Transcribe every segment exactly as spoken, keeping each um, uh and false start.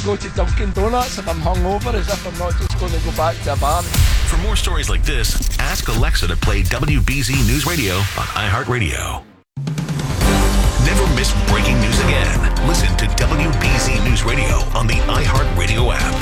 go to Dunkin' Donuts if I'm hungover, as if I'm not just going to go back to a bar. For more stories like this, ask Alexa to play W B Z News Radio on iHeartRadio. Never miss breaking news again. Listen to W B Z News Radio on the iHeartRadio app.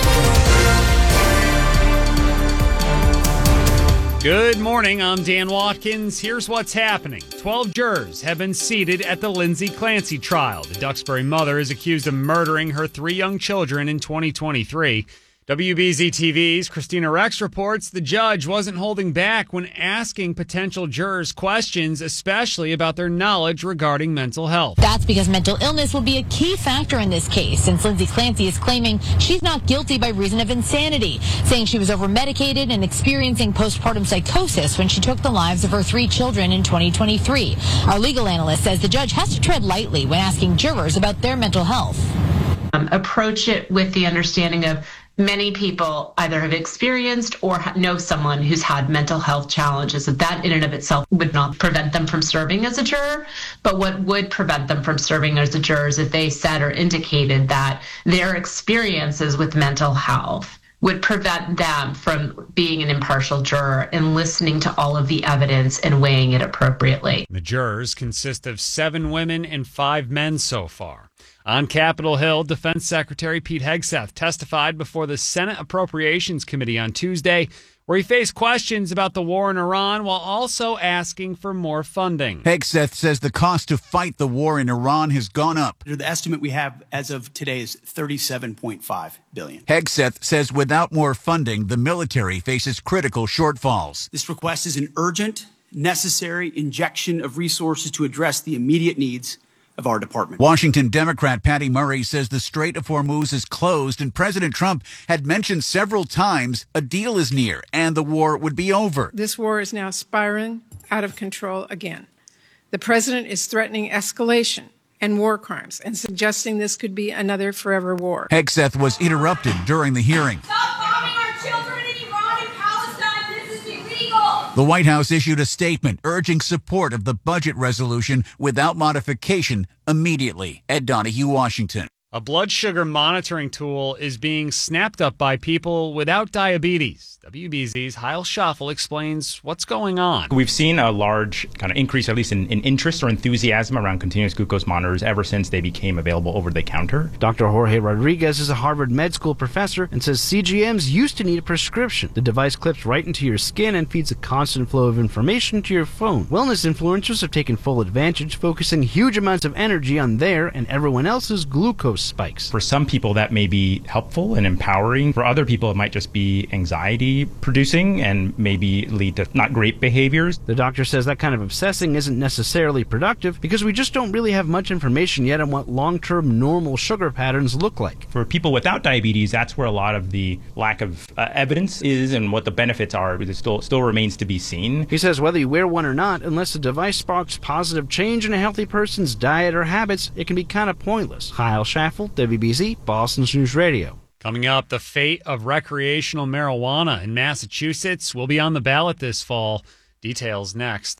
Good morning, I'm Dan Watkins. Here's what's happening. Twelve jurors have been seated at the Lindsay Clancy trial. The Duxbury mother is accused of murdering her three young children in twenty twenty-three. W B Z T V's Christina Rex reports the judge wasn't holding back when asking potential jurors questions, especially about their knowledge regarding mental health. That's because mental illness will be a key factor in this case, since Lindsay Clancy is claiming she's not guilty by reason of insanity, saying she was over-medicated and experiencing postpartum psychosis when she took the lives of her three children in twenty twenty-three. Our legal analyst says the judge has to tread lightly when asking jurors about their mental health. Um, approach it with the understanding of many people either have experienced or know someone who's had mental health challenges. That that in and of itself would not prevent them from serving as a juror. But what would prevent them from serving as a juror is if they said or indicated that their experiences with mental health would prevent them from being an impartial juror and listening to all of the evidence and weighing it appropriately. The jurors consist of seven women and five men so far. On Capitol Hill, Defense Secretary Pete Hegseth testified before the Senate Appropriations Committee on Tuesday, where he faced questions about the war in Iran while also asking for more funding. Hegseth says the cost to fight the war in Iran has gone up. The estimate we have as of today is thirty-seven point five billion dollars. Hegseth says without more funding, the military faces critical shortfalls. This request is an urgent, necessary injection of resources to address the immediate needs of our department. Washington Democrat Patty Murray says the Strait of Hormuz is closed, and President Trump had mentioned several times a deal is near and the war would be over. This war is now spiraling out of control again. The president is threatening escalation and war crimes and suggesting this could be another forever war. Hegseth was interrupted during the hearing. Stop bombing our children in Iran and Palestine. This is illegal. The White House issued a statement urging support of the budget resolution without modification immediately. Ed Donahue, Washington. A blood sugar monitoring tool is being snapped up by people without diabetes. W B Z's Heil Schaffel explains what's going on. We've seen a large kind of increase, at least in, in interest or enthusiasm around continuous glucose monitors ever since they became available over the counter. Doctor Jorge Rodriguez is a Harvard Med School professor and says C G Ms used to need a prescription. The device clips right into your skin and feeds a constant flow of information to your phone. Wellness influencers have taken full advantage, focusing huge amounts of energy on their and everyone else's glucose spikes. For some people, that may be helpful and empowering. For other people, it might just be anxiety producing and maybe lead to not great behaviors. The doctor says that kind of obsessing isn't necessarily productive because we just don't really have much information yet on what long-term normal sugar patterns look like. For people without diabetes, that's where a lot of the lack of uh, evidence is, and what the benefits are it still still remains to be seen. He says whether you wear one or not, unless the device sparks positive change in a healthy person's diet or habits, it can be kind of pointless. Heil Schaffel, W B Z, Boston News Radio. Coming up, the fate of recreational marijuana in Massachusetts will be on the ballot this fall. Details next.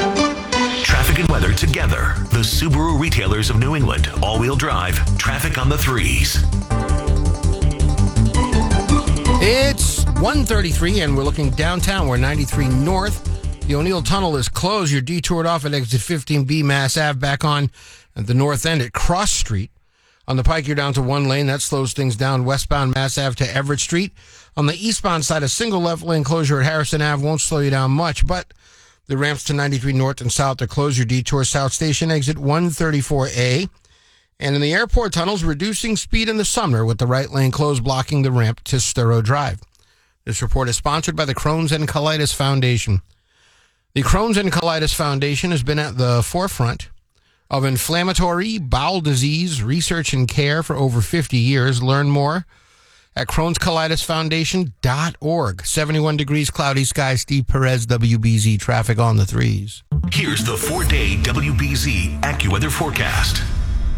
Traffic and weather together. The Subaru retailers of New England. All-wheel drive. Traffic on the threes. It's one thirty-three, and we're looking downtown. We're ninety-three North. The O'Neill Tunnel is closed. You're detoured off at exit fifteen B Mass Ave, back on at the north end at Cross Street. On the Pike, you're down to one lane. That slows things down westbound Mass Ave to Everett Street. On the eastbound side, a single left lane closure at Harrison Ave won't slow you down much, but the ramps to ninety-three North and South are closed. Your detour South Station, exit one thirty-four A. And in the airport tunnels, reducing speed in the Sumner with the right lane closed, blocking the ramp to Sturrow Drive. This report is sponsored by the Crohn's and Colitis Foundation. The Crohn's and Colitis Foundation has been at the forefront of inflammatory bowel disease research and care for over fifty years. Learn more at crohns colitis foundation dot org. seventy-one degrees, cloudy skies. Steve Perez, W B Z traffic on the threes. Here's the four-day W B Z AccuWeather forecast.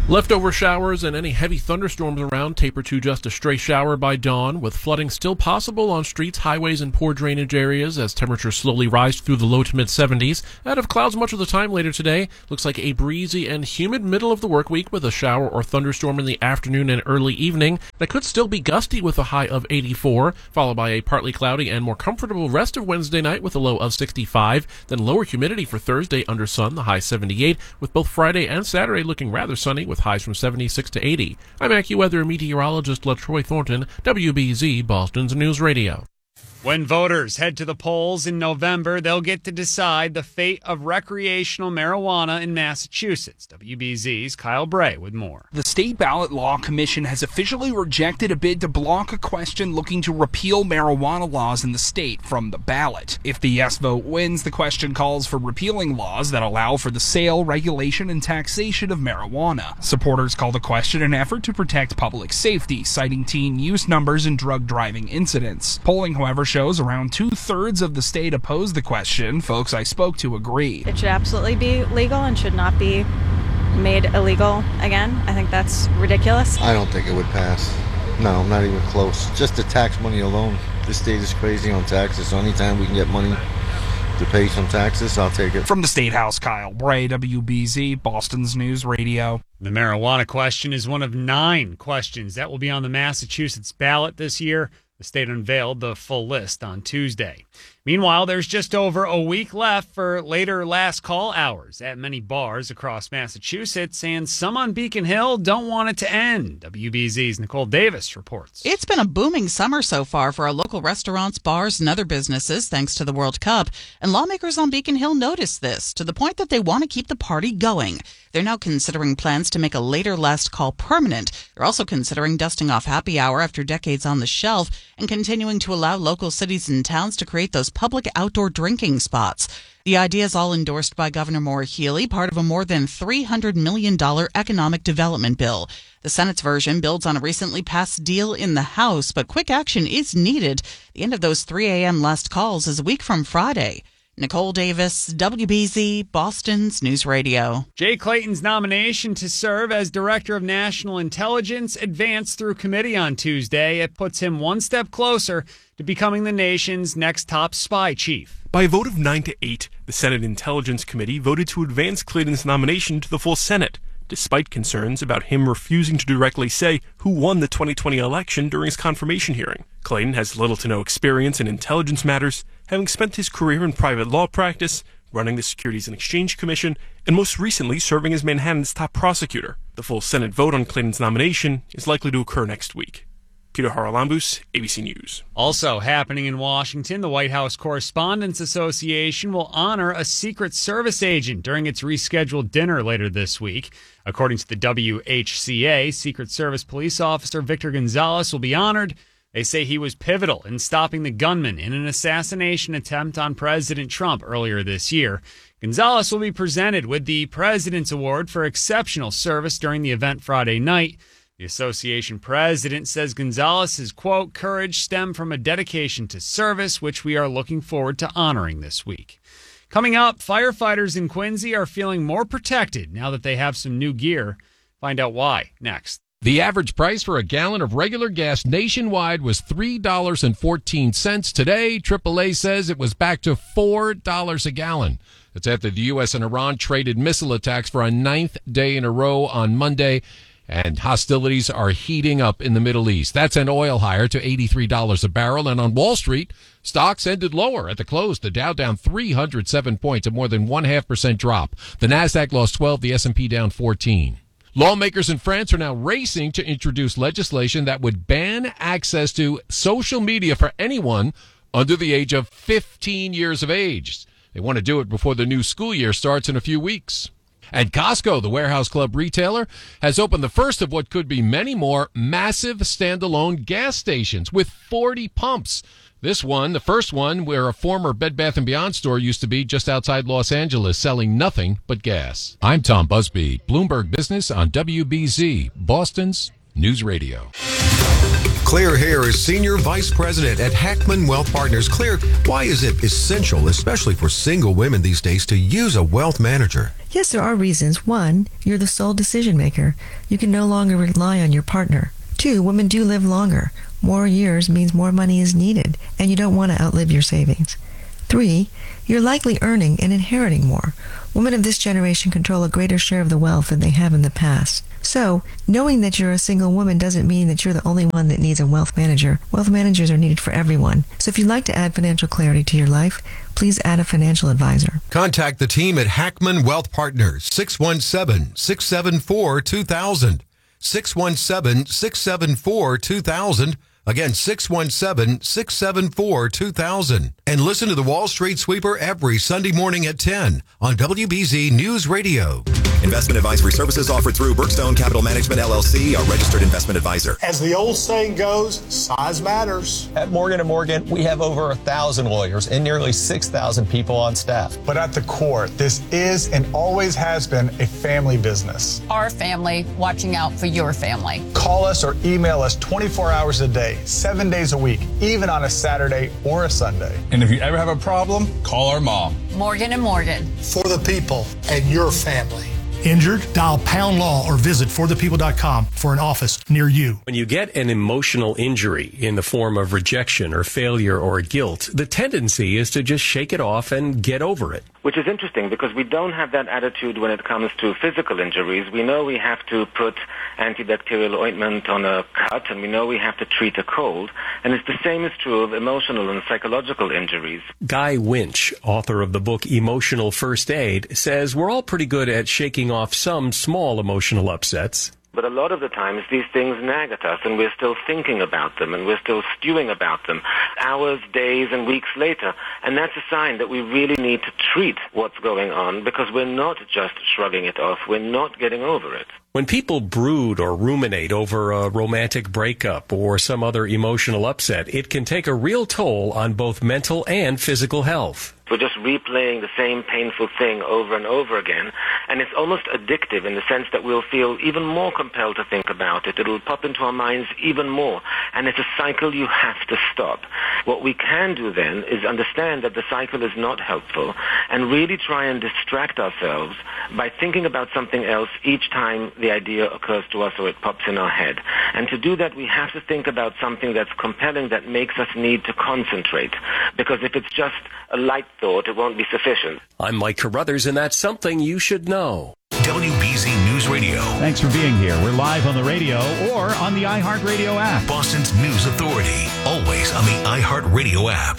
Leftover showers and any heavy thunderstorms around taper to just a stray shower by dawn, with flooding still possible on streets, highways, and poor drainage areas as temperatures slowly rise through the low to mid-seventies. Out of clouds much of the time later today. Looks like a breezy and humid middle of the work week with a shower or thunderstorm in the afternoon and early evening. That could still be gusty with a high of eighty-four, followed by a partly cloudy and more comfortable rest of Wednesday night with a low of sixty-five. Then lower humidity for Thursday under sun, the high seventy-eight, with both Friday and Saturday looking rather sunny with highs from seventy-six to eighty. I'm AccuWeather meteorologist LaTroy Thornton, W B Z Boston's News Radio. When voters head to the polls in November, they'll get to decide the fate of recreational marijuana in Massachusetts. W B Z's Kyle Bray with more. The State Ballot Law Commission has officially rejected a bid to block a question looking to repeal marijuana laws in the state from the ballot. If the yes vote wins, the question calls for repealing laws that allow for the sale, regulation, and taxation of marijuana. Supporters call the question an effort to protect public safety, citing teen use numbers and drug driving incidents. Polling, however, shows around two-thirds of the state oppose the question. Folks I spoke to agree. It should absolutely be legal and should not be made illegal again. I think that's ridiculous. I don't think it would pass. No, not even close. Just the tax money alone. This state is crazy on taxes. So anytime we can get money to pay some taxes, I'll take it. From the State House, Kyle Bray, W B Z, Boston's News Radio. The marijuana question is one of nine questions that will be on the Massachusetts ballot this year. The state unveiled the full list on Tuesday. Meanwhile, there's just over a week left for later last call hours at many bars across Massachusetts, and some on Beacon Hill don't want it to end. W B Z's Nicole Davis reports. It's been a booming summer so far for our local restaurants, bars, and other businesses thanks to the World Cup, and lawmakers on Beacon Hill noticed this to the point that they want to keep the party going. They're now considering plans to make a later last call permanent. They're also considering dusting off happy hour after decades on the shelf and continuing to allow local cities and towns to create those public outdoor drinking spots. The idea is all endorsed by Governor Maura Healey, part of a more than three hundred million dollars economic development bill. The Senate's version builds on a recently passed deal in the House, but quick action is needed. The end of those three a.m. last calls is a week from Friday. Nicole Davis, W B Z, Boston's News Radio. Jay Clayton's nomination to serve as Director of National Intelligence advanced through committee on Tuesday. It puts him one step closer to becoming the nation's next top spy chief. By a vote of nine to eight, the Senate Intelligence Committee voted to advance Clayton's nomination to the full Senate, despite concerns about him refusing to directly say who won the twenty twenty election during his confirmation hearing. Clayton has little to no experience in intelligence matters, having spent his career in private law practice, running the Securities and Exchange Commission, and most recently serving as Manhattan's top prosecutor. The full Senate vote on Clayton's nomination is likely to occur next week. Peter Haralambous, A B C News. Also happening in Washington, the White House Correspondents Association will honor a Secret Service agent during its rescheduled dinner later this week. According to the W H C A, Secret Service police officer Victor Gonzalez will be honored. They say he was pivotal in stopping the gunman in an assassination attempt on President Trump earlier this year. Gonzalez will be presented with the President's Award for Exceptional Service during the event Friday night. The association president says Gonzalez's, quote, courage stemmed from a dedication to service, which we are looking forward to honoring this week. Coming up, firefighters in Quincy are feeling more protected now that they have some new gear. Find out why next. The average price for a gallon of regular gas nationwide was three dollars and fourteen cents. Today, triple A says it was back to four dollars a gallon. That's after the U S and Iran traded missile attacks for a ninth day in a row on Monday, and hostilities are heating up in the Middle East. That sent oil higher to eighty-three dollars a barrel, and on Wall Street, stocks ended lower at the close. The Dow down three hundred seven points, a more than one half percent drop. The Nasdaq lost twelve, the S and P down fourteen. Lawmakers in France are now racing to introduce legislation that would ban access to social media for anyone under the age of fifteen years of age. They want to do it before the new school year starts in a few weeks. And Costco, the warehouse club retailer, has opened the first of what could be many more massive standalone gas stations with forty pumps. This one, the first one, where a former Bed Bath and Beyond store used to be just outside Los Angeles, selling nothing but gas. I'm Tom Busby, Bloomberg Business on W B Z, Boston's News Radio. Claire Hare is Senior Vice President at Hackman Wealth Partners. Claire, why is it essential, especially for single women these days, to use a wealth manager? Yes, there are reasons. One, you're the sole decision maker. You can no longer rely on your partner. Two, women do live longer. More years means more money is needed, and you don't want to outlive your savings. Three, you're likely earning and inheriting more. Women of this generation control a greater share of the wealth than they have in the past. So, knowing that you're a single woman doesn't mean that you're the only one that needs a wealth manager. Wealth managers are needed for everyone. So if you'd like to add financial clarity to your life, please add a financial advisor. Contact the team at Hackman Wealth Partners, six one seven, six seven four, two thousand. six one seven, six seven four, two thousand. Again, six one seven, six seven four, two thousand. And listen to the Wall Street Sweeper every Sunday morning at ten on W B Z News Radio. Investment advisory services offered through Brookstone Capital Management, L L C, a registered investment advisor. As the old saying goes, size matters. At Morgan and Morgan, we have over one thousand lawyers and nearly six thousand people on staff. But at the core, this is and always has been a family business. Our family watching out for your family. Call us or email us twenty-four hours a day, seven days a week, even on a Saturday or a Sunday. And if you ever have a problem, call our mom. Morgan and Morgan. For the people and your family. Injured? Dial pound law or visit for the people dot com for an office near you. When you get an emotional injury in the form of rejection or failure or guilt, the tendency is to just shake it off and get over it. Which is interesting because we don't have that attitude when it comes to physical injuries. We know we have to put antibacterial ointment on a cut, and we know we have to treat a cold. And it's the same is true of emotional and psychological injuries. Guy Winch, author of the book Emotional First Aid, says we're all pretty good at shaking off some small emotional upsets. But a lot of the times these things nag at us and we're still thinking about them and we're still stewing about them hours, days, and weeks later. And that's a sign that we really need to treat what's going on because we're not just shrugging it off. We're not getting over it. When people brood or ruminate over a romantic breakup or some other emotional upset, it can take a real toll on both mental and physical health. We're just replaying the same painful thing over and over again. And it's almost addictive in the sense that we'll feel even more compelled to think about it. It'll pop into our minds even more. And it's a cycle you have to stop. What we can do then is understand that the cycle is not helpful and really try and distract ourselves by thinking about something else each time the idea occurs to us or it pops in our head. And to do that, we have to think about something that's compelling that makes us need to concentrate. Because if it's just a light thought, it won't be sufficient. I'm Mike Carruthers, and that's something you should know. W B Z News Radio. Thanks for being here. We're live on the radio or on the iHeartRadio app. Boston's News Authority. Always on the iHeartRadio app.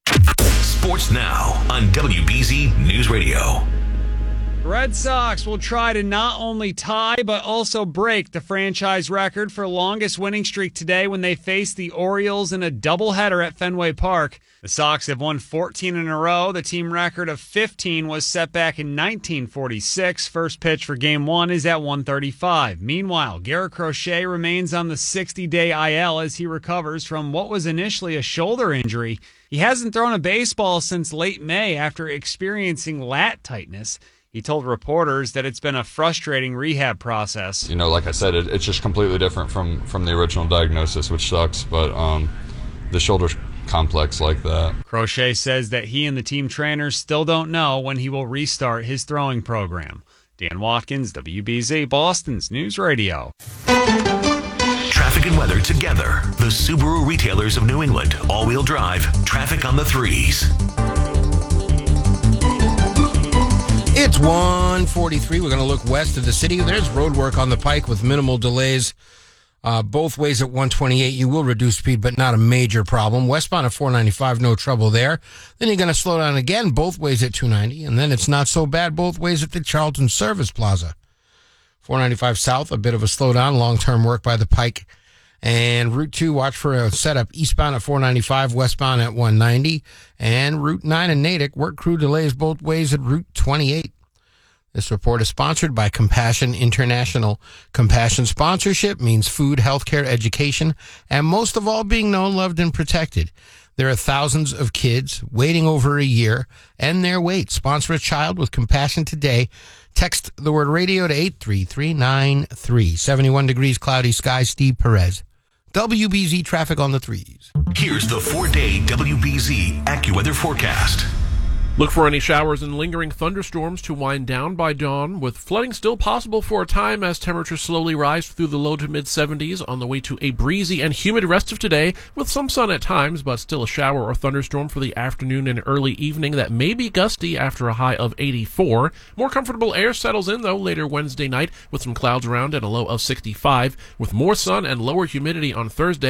Sports Now on W B Z News Radio. The Red Sox will try to not only tie but also break the franchise record for longest winning streak today when they face the Orioles in a doubleheader at Fenway Park. The Sox have won fourteen in a row. The team record of fifteen was set back in nineteen forty-six. First pitch for Game one is at one thirty-five. Meanwhile, Garrett Crochet remains on the sixty-day I L as he recovers from what was initially a shoulder injury. He hasn't thrown a baseball since late May after experiencing lat tightness. He told reporters that it's been a frustrating rehab process. You know, like I said, it, it's just completely different from, from the original diagnosis, which sucks, but um, the shoulder's complex like that. Crochet says that he and the team trainers still don't know when he will restart his throwing program. Dan Watkins, W B Z, Boston's News Radio. Traffic and weather together. The Subaru retailers of New England. All-wheel drive. Traffic on the threes. It's one forty-three. We're going to look west of the city. There's road work on the Pike with minimal delays uh, both ways at one twenty-eight. You will reduce speed, but not a major problem. Westbound at four ninety-five, no trouble there. Then you're going to slow down again both ways at two ninety, and then it's not so bad both ways at the Charlton Service Plaza. four ninety-five south, a bit of a slowdown, long-term work by the Pike. And Route two, watch for a setup eastbound at four ninety-five, westbound at one ninety. And Route nine in Natick, work crew delays both ways at Route twenty-eight. This report is sponsored by Compassion International. Compassion sponsorship means food, healthcare, education, and most of all, being known, loved, and protected. There are thousands of kids waiting over a year and their wait. Sponsor a child with compassion today. Text the word radio to eight three three nine three. seventy-one degrees, cloudy skies. Steve Perez, W B Z traffic on the threes. Here's the four-day W B Z AccuWeather forecast. Look for any showers and lingering thunderstorms to wind down by dawn, with flooding still possible for a time as temperatures slowly rise through the low to mid seventies on the way to a breezy and humid rest of today, with some sun at times, but still a shower or thunderstorm for the afternoon and early evening that may be gusty after a high of eighty-four. More comfortable air settles in, though, later Wednesday night with some clouds around and a low of sixty-five, with more sun and lower humidity on Thursday.